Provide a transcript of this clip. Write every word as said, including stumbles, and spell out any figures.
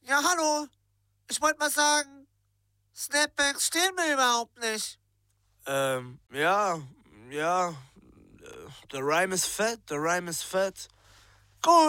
Ja, hallo. Ich wollte mal sagen, Snapbacks stehen mir überhaupt nicht. Ähm, ja, ja. Der Rhyme ist fett, der Rhyme ist fett.